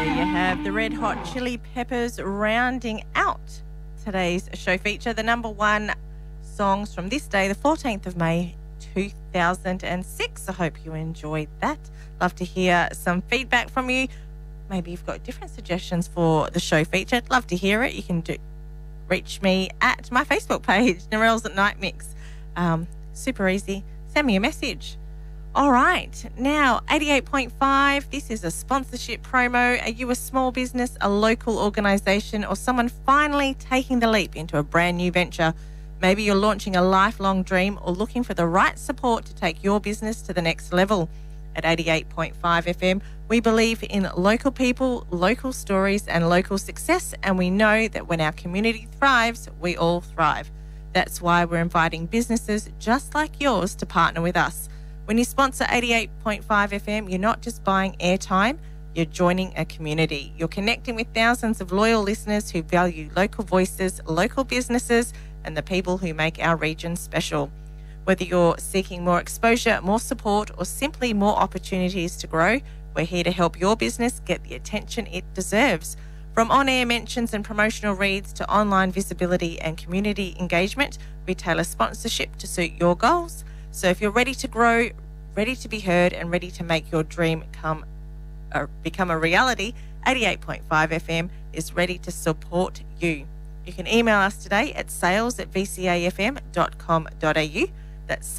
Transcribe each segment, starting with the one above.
you have the Red Hot Chili Peppers rounding out today's show feature, the number one songs from this day, the 14th of May, 2006. I hope you enjoyed that. Love to hear some feedback from you. Maybe you've got different suggestions for the show feature. I'd love to hear it. You can reach me at my Facebook page, Narelle's at Night Mix. Super easy. Send me a message. All right, now 88.5, this is a sponsorship promo. Are you a small business, a local organisation, or someone finally taking the leap into a brand new venture? Maybe you're launching a lifelong dream or looking for the right support to take your business to the next level. At 88.5 FM, we believe in local people, local stories and local success, and we know that when our community thrives, we all thrive. That's why we're inviting businesses just like yours to partner with us. When you sponsor 88.5 FM, you're not just buying airtime, you're joining a community. You're connecting with thousands of loyal listeners who value local voices, local businesses, and the people who make our region special. Whether you're seeking more exposure, more support, or simply more opportunities to grow, we're here to help your business get the attention it deserves. From on-air mentions and promotional reads to online visibility and community engagement, we tailor sponsorship to suit your goals. So if you're ready to grow, ready to be heard, and ready to make your dream become a reality, 88.5 FM is ready to support you. You can email us today at sales@vcafm.com.au. That's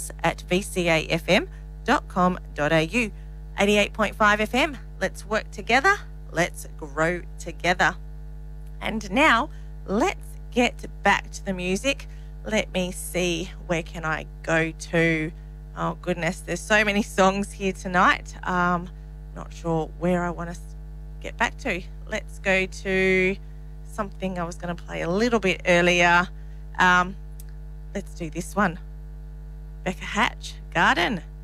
sales@vcafm.com.au. 88.5 FM, let's work together, let's grow together. And now, let's get back to the music. Let me see, where can I go to? Oh, goodness, there's so many songs here tonight. Not sure where I want to get back to. Let's go to something I was going to play a little bit earlier. Let's do this one. Becca Hatch, Garden.